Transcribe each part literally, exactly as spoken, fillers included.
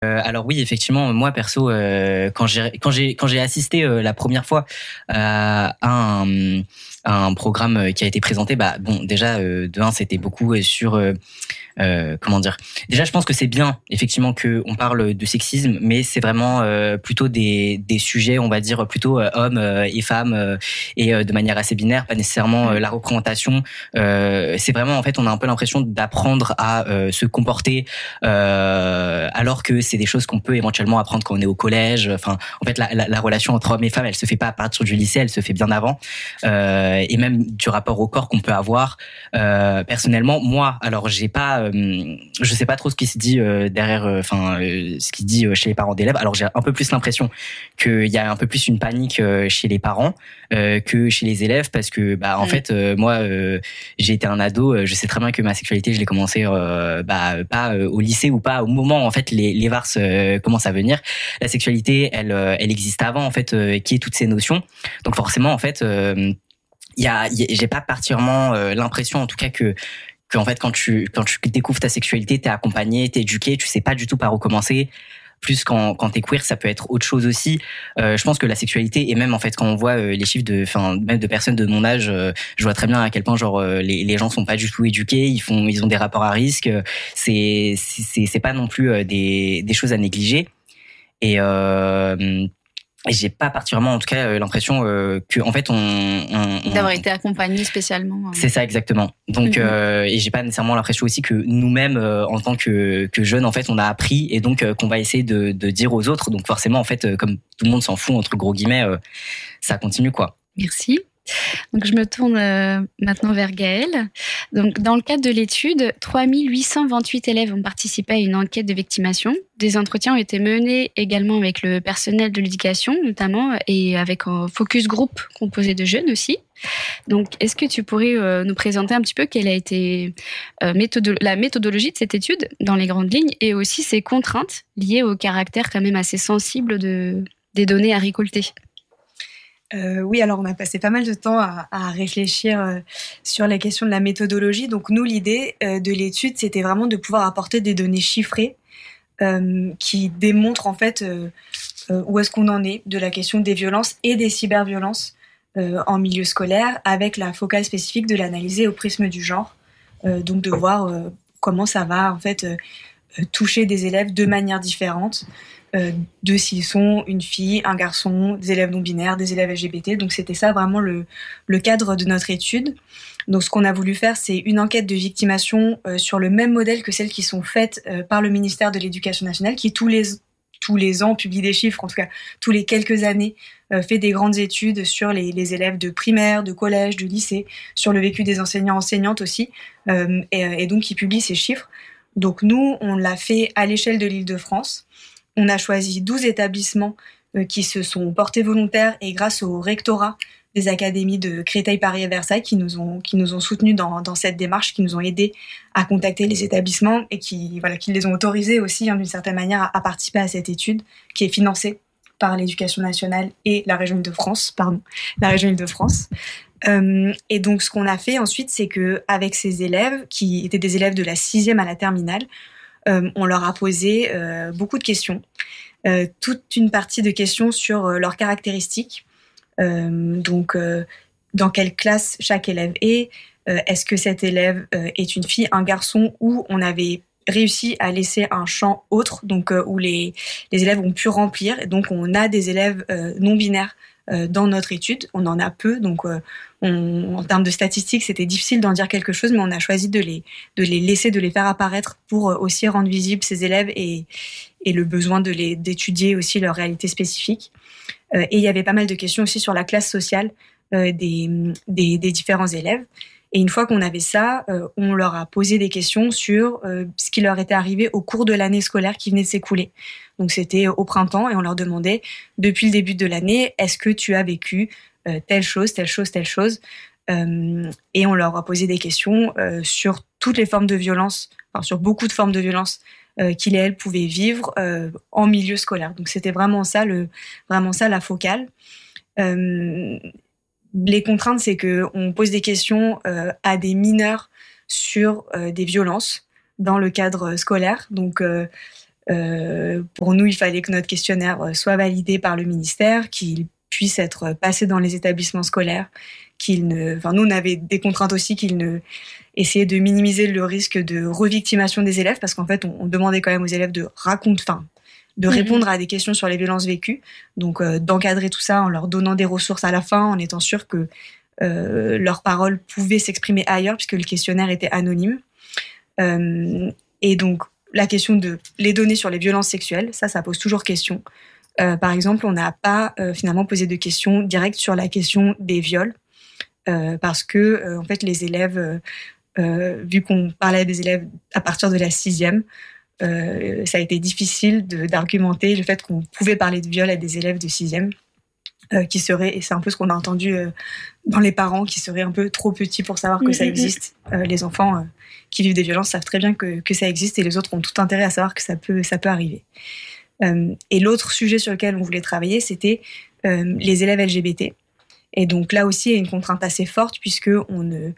Euh, alors oui, effectivement, moi perso, euh, quand j'ai quand j'ai quand j'ai assisté euh, la première fois euh, à un, à un programme qui a été présenté, bah bon, déjà euh, de un, c'était beaucoup sur euh, euh, comment dire. Déjà, je pense que c'est bien effectivement que on parle de sexisme, mais c'est vraiment euh, plutôt des des sujets, on va dire plutôt euh, hommes euh, et femmes euh, et euh, de manière assez binaire, pas nécessairement euh, la représentation. Euh, c'est vraiment en fait, on a un peu l'impression d'apprendre à euh, se comporter euh, alors que c'est des choses qu'on peut éventuellement apprendre quand on est au collège. Enfin, en fait, la, la, la relation entre hommes et femmes, elle se fait pas à partir du lycée, elle se fait bien avant. Euh, et même du rapport au corps qu'on peut avoir. Euh, personnellement, moi, alors j'ai pas, euh, je sais pas trop ce qui se dit euh, derrière, enfin, euh, ce qui se dit euh, chez les parents d'élèves. Alors j'ai un peu plus l'impression qu'il y a un peu plus une panique euh, chez les parents euh, que chez les élèves, parce que, bah, en mmh. fait, euh, moi, euh, j'ai été un ado. Euh, je sais très bien que ma sexualité, je l'ai commencé, euh, bah, pas euh, au lycée ou pas au moment en fait les les varses euh, commencent à venir. La sexualité, elle, euh, elle existe avant en fait, euh, qui est toutes ces notions. Donc forcément, en fait. Euh, il y a, y a j'ai pas particulièrement euh, l'impression en tout cas que que en fait quand tu quand tu découvres ta sexualité, t'es accompagné, t'es éduqué, tu sais pas du tout par où commencer. Plus quand quand t'es queer, ça peut être autre chose aussi. Euh, je pense que la sexualité, et même en fait quand on voit euh, les chiffres de, enfin même de personnes de mon âge, euh, je vois très bien à quel point genre euh, les les gens sont pas du tout éduqués, ils font ils ont des rapports à risque. C'est c'est c'est pas non plus euh, des des choses à négliger. Et euh, Et j'ai pas particulièrement, en tout cas, euh, l'impression euh, que, en fait, on, on, on d'avoir été accompagné spécialement. Hein. C'est ça exactement. Donc, mm-hmm. euh, et j'ai pas nécessairement l'impression aussi que nous-mêmes, euh, en tant que que jeunes, en fait, on a appris et donc euh, qu'on va essayer de de dire aux autres. Donc forcément, en fait, euh, comme tout le monde s'en fout entre gros guillemets, euh, ça continue quoi. Merci. Donc, je me tourne euh, maintenant vers Gaëlle. Donc, dans le cadre de l'étude, trois mille huit cent vingt-huit élèves ont participé à une enquête de victimation. Des entretiens ont été menés également avec le personnel de l'éducation, notamment, et avec un focus group composé de jeunes aussi. Donc, est-ce que tu pourrais euh, nous présenter un petit peu quelle a été euh, méthode- la méthodologie de cette étude dans les grandes lignes et aussi ses contraintes liées au caractère quand même assez sensible de, des données à récolter? Euh, oui, alors on a passé pas mal de temps à, à réfléchir euh, sur la question de la méthodologie. Donc nous, l'idée euh, de l'étude, c'était vraiment de pouvoir apporter des données chiffrées euh, qui démontrent en fait euh, euh, où est-ce qu'on en est de la question des violences et des cyberviolences euh, en milieu scolaire, avec la focale spécifique de l'analyser au prisme du genre. Euh, donc de voir euh, comment ça va en fait euh, toucher des élèves de manière différente. Euh, de s'ils sont une fille, un garçon, des élèves non binaires, des élèves L G B T. Donc c'était ça vraiment le, le cadre de notre étude. Donc ce qu'on a voulu faire, c'est une enquête de victimation euh, sur le même modèle que celles qui sont faites euh, par le ministère de l'Éducation nationale, qui tous les tous les ans publie des chiffres, en tout cas tous les quelques années, euh, fait des grandes études sur les, les élèves de primaire, de collège, de lycée, sur le vécu des enseignants-enseignantes aussi, euh, et, et donc qui publie ces chiffres. Donc nous, on l'a fait à l'échelle de l'Île-de-France. On a choisi douze établissements euh, qui se sont portés volontaires et grâce au rectorat des académies de Créteil, Paris et Versailles qui nous ont, qui nous ont soutenus dans, dans cette démarche, qui nous ont aidés à contacter les établissements et qui, voilà, qui les ont autorisés aussi, hein, d'une certaine manière, à, à participer à cette étude qui est financée par l'Éducation nationale et la région Île-de-France, pardon, la région Île-de-France. Euh, et donc, ce qu'on a fait ensuite, c'est que avec ces élèves, qui étaient des élèves de la sixième à la terminale, Euh, on leur a posé euh, beaucoup de questions, euh, toute une partie de questions sur euh, leurs caractéristiques, euh, donc euh, dans quelle classe chaque élève est, euh, est-ce que cet élève euh, est une fille, un garçon, ou on avait réussi à laisser un champ autre, donc euh, où les, les élèves ont pu remplir, et donc on a des élèves euh, non binaires euh, dans notre étude, on en a peu, donc euh, on, en termes de statistiques, c'était difficile d'en dire quelque chose, mais on a choisi de les, de les laisser, de les faire apparaître pour aussi rendre visibles ces élèves et, et le besoin de les, d'étudier aussi leur réalité spécifique. Euh, et il y avait pas mal de questions aussi sur la classe sociale euh, des, des, des différents élèves. Et une fois qu'on avait ça, euh, on leur a posé des questions sur euh, ce qui leur était arrivé au cours de l'année scolaire qui venait de s'écouler. Donc c'était au printemps et on leur demandait, depuis le début de l'année, est-ce que tu as vécu euh, telle chose, telle chose, telle chose euh, Et on leur a posé des questions euh, sur toutes les formes de violence, enfin sur beaucoup de formes de violence euh, qu'ils et elles pouvaient vivre euh, en milieu scolaire. Donc c'était vraiment ça, le, vraiment ça la focale. Euh, Les contraintes, c'est qu'on pose des questions euh, à des mineurs sur euh, des violences dans le cadre scolaire. Donc, euh, Euh, pour nous, il fallait que notre questionnaire soit validé par le ministère, qu'il puisse être passé dans les établissements scolaires, qu'il ne, enfin nous on avait des contraintes aussi, qu'il ne essayait de minimiser le risque de revictimation des élèves, parce qu'en fait on, on demandait quand même aux élèves de raconter, enfin de répondre à des questions sur les violences vécues, donc euh, d'encadrer tout ça en leur donnant des ressources à la fin, en étant sûr que euh, leurs paroles pouvaient s'exprimer ailleurs, puisque le questionnaire était anonyme. Euh, et donc la question de les données sur les violences sexuelles, ça, ça pose toujours question. Euh, par exemple, on n'a pas euh, finalement posé de questions directes sur la question des viols, euh, parce que euh, en fait les élèves, euh, euh, vu qu'on parlait des élèves à partir de la sixième, Euh, ça a été difficile de, d'argumenter le fait qu'on pouvait parler de viol à des élèves de sixième, euh, qui seraient, et c'est un peu ce qu'on a entendu euh, dans les parents, qui seraient un peu trop petits pour savoir que mmh, ça existe. Euh, les enfants euh, qui vivent des violences savent très bien que, que ça existe, et les autres ont tout intérêt à savoir que ça peut, ça peut arriver. Euh, et l'autre sujet sur lequel on voulait travailler, c'était euh, les élèves L G B T. Et donc là aussi, il y a une contrainte assez forte, puisque on ne...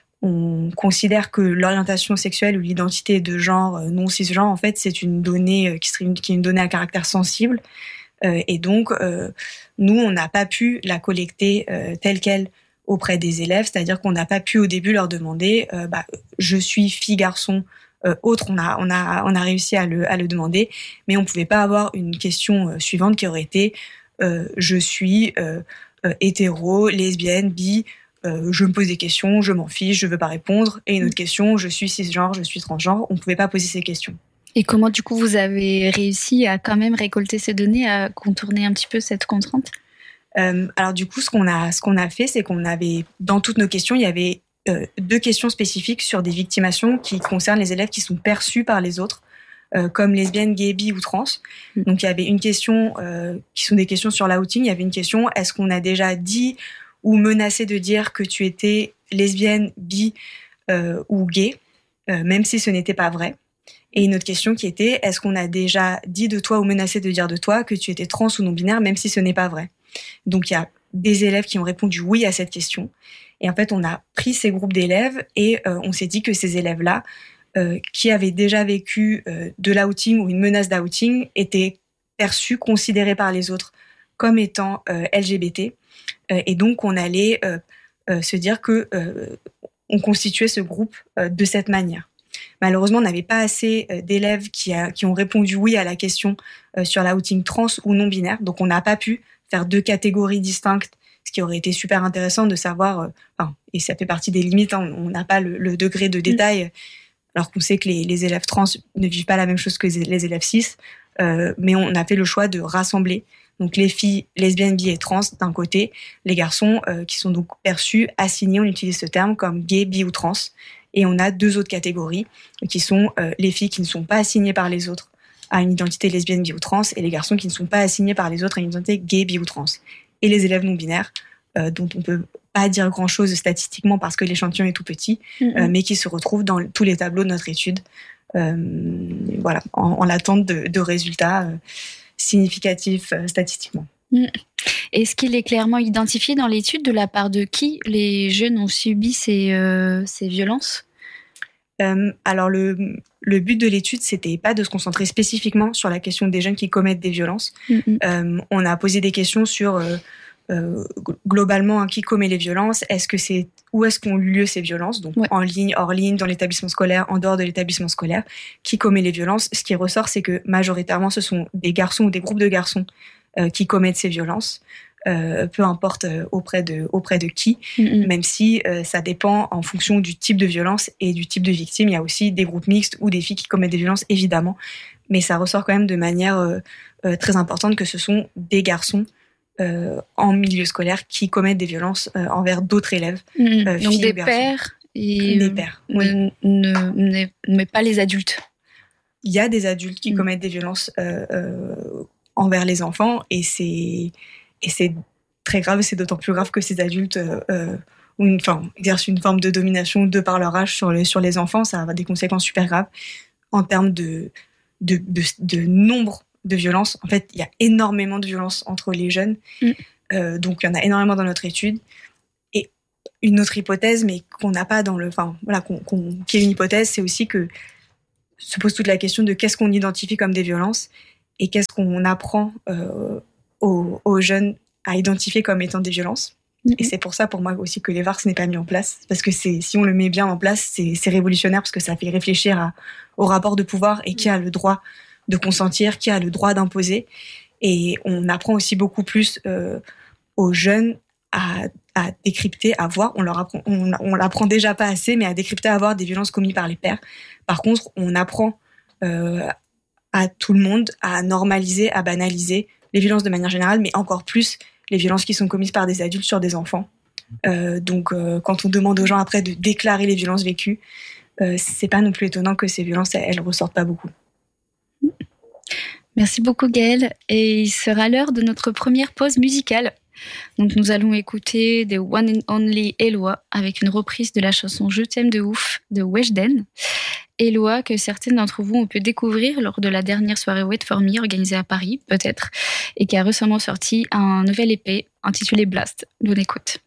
On considère que l'orientation sexuelle ou l'identité de genre non cisgenre, en fait, c'est une donnée qui, serait une, qui est une donnée à caractère sensible. Euh, et donc, euh, nous, on n'a pas pu la collecter euh, telle qu'elle auprès des élèves. C'est-à-dire qu'on n'a pas pu au début leur demander euh, bah, « je suis fille, garçon euh, », autre, on a, on, a, on a réussi à le, à le demander, mais on ne pouvait pas avoir une question euh, suivante qui aurait été euh, « je suis euh, euh, hétéro, lesbienne, bi ». Euh, je me pose des questions, je m'en fiche, je veux pas répondre. Et une autre question, je suis cisgenre, je suis transgenre. On pouvait pas poser ces questions. Et comment, du coup, vous avez réussi à quand même récolter ces données, à contourner un petit peu cette contrainte ? euh, Alors, du coup, ce qu'on a, ce qu'on a fait, c'est qu'on avait, dans toutes nos questions, il y avait euh, deux questions spécifiques sur des victimations qui concernent les élèves qui sont perçus par les autres, euh, comme lesbiennes, gays, bi ou trans. Mmh. Donc, il y avait une question, euh, qui sont des questions sur l'outing. Il y avait une question, est-ce qu'on a déjà dit ou menacé de dire que tu étais lesbienne, bi euh, ou gay, euh, même si ce n'était pas vrai. Et une autre question qui était, est-ce qu'on a déjà dit de toi ou menacé de dire de toi que tu étais trans ou non-binaire, même si ce n'est pas vrai. Donc il y a des élèves qui ont répondu oui à cette question. Et en fait, on a pris ces groupes d'élèves et euh, on s'est dit que ces élèves-là, euh, qui avaient déjà vécu euh, de l'outing ou une menace d'outing, étaient perçus, considérés par les autres comme étant euh, L G B T. Euh, et donc, on allait euh, euh, se dire que euh, on constituait ce groupe euh, de cette manière. Malheureusement, on n'avait pas assez euh, d'élèves qui, a, qui ont répondu oui à la question euh, sur l'outing trans ou non-binaire. Donc, on n'a pas pu faire deux catégories distinctes, ce qui aurait été super intéressant de savoir, euh, enfin, et ça fait partie des limites, hein, on n'a pas le, le degré de détail, mmh. alors qu'on sait que les, les élèves trans ne vivent pas la même chose que les élèves cis, euh, mais on a fait le choix de rassembler donc les filles lesbiennes, bi et trans d'un côté, les garçons euh, qui sont donc perçus, assignés, on utilise ce terme, comme gays, bi ou trans. Et on a deux autres catégories qui sont euh, les filles qui ne sont pas assignées par les autres à une identité lesbienne, bi ou trans, et les garçons qui ne sont pas assignés par les autres à une identité gay, bi ou trans. Et les élèves non-binaires, euh, dont on peut pas dire grand-chose statistiquement parce que l'échantillon est tout petit, mm-hmm. euh, mais qui se retrouvent dans tous les tableaux de notre étude, euh, voilà, en, en l'attente de, de résultats euh, significatif euh, statistiquement. Est-ce qu'il est clairement identifié dans l'étude de la part de qui les jeunes ont subi ces, euh, ces violences ? euh, Alors, le, le but de l'étude, c'était pas de se concentrer spécifiquement sur la question des jeunes qui commettent des violences. Mm-hmm. Euh, on a posé des questions sur, euh, euh, globalement, hein, qui commet les violences, est-ce que c'est, où est-ce qu'ont eu lieu ces violences, donc ouais. en ligne, hors ligne, dans l'établissement scolaire, en dehors de l'établissement scolaire, qui commet les violences. Ce qui ressort, c'est que majoritairement, ce sont des garçons ou des groupes de garçons euh, qui commettent ces violences, euh, peu importe euh, auprès de auprès de qui, mm-hmm. même si euh, ça dépend en fonction du type de violence et du type de victime. Il y a aussi des groupes mixtes ou des filles qui commettent des violences, évidemment, mais ça ressort quand même de manière euh, euh, très importante que ce sont des garçons Euh, en milieu scolaire qui commettent des violences euh, envers d'autres élèves. Mmh, euh, donc des pères et des pères, oui. ne, ne, ne, mais pas les adultes. Il y a des adultes qui mmh. commettent des violences euh, euh, envers les enfants et c'est, et c'est très grave, c'est d'autant plus grave que ces adultes euh, euh, une, enfin, exercent une forme de domination de par leur âge sur les, sur les enfants. Ça a des conséquences super graves en termes de, de, de, de nombre de violence. En fait, il y a énormément de violence entre les jeunes. Mm. Euh, donc, il y en a énormément dans notre étude. Et une autre hypothèse, mais qu'on n'a pas dans le... Enfin, voilà, qu'on, qu'on, qui est une hypothèse, c'est aussi que se pose toute la question de qu'est-ce qu'on identifie comme des violences et qu'est-ce qu'on apprend euh, aux, aux jeunes à identifier comme étant des violences. Mmh. Et c'est pour ça, pour moi aussi, que les V A R C n'est pas mis en place. Parce que c'est, si on le met bien en place, c'est, c'est révolutionnaire parce que ça fait réfléchir à, au rapport de pouvoir et qui a le droit de consentir, qui a le droit d'imposer. Et on apprend aussi beaucoup plus euh, aux jeunes à, à décrypter, à voir. On leur apprend, on, on l'apprend déjà pas assez, mais à décrypter, à voir des violences commises par les pères. Par contre, on apprend euh, à tout le monde à normaliser, à banaliser les violences de manière générale, mais encore plus les violences qui sont commises par des adultes sur des enfants. Euh, donc, euh, quand on demande aux gens après de déclarer les violences vécues, euh, c'est pas non plus étonnant que ces violences, elles, elles ressortent pas beaucoup. Merci beaucoup Gaëlle. Et il sera l'heure de notre première pause musicale. Donc nous allons écouter The One and Only Eloi avec une reprise de la chanson Je t'aime de ouf de Weshden. Eloi que certaines d'entre vous ont pu découvrir lors de la dernière soirée Wait For Me organisée à Paris, peut-être, et qui a récemment sorti un nouvel E P intitulé Blast. Bonne écoute.